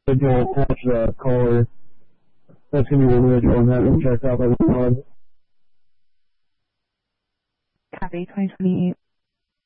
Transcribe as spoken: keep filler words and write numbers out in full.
individual attach the caller. That's going to be the individual, and that will check out by the one. Copy, twenty twenty-eight.